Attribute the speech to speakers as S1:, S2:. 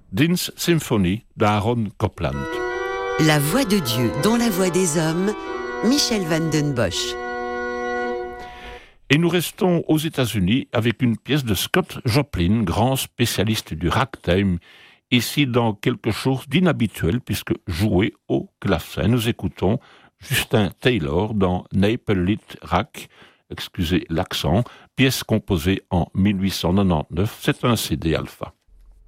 S1: Dins Symphonie d'Aaron Copland.
S2: La voix de Dieu dans la voix des hommes, Michel Van den Bosch.
S1: Et nous restons aux États-Unis avec une pièce de Scott Joplin, grand spécialiste du ragtime, ici dans quelque chose d'inhabituel puisque joué au clavecin. Nous écoutons Justin Taylor dans Naple Lit Rack, excusez l'accent, pièce composée en 1899, c'est un CD alpha.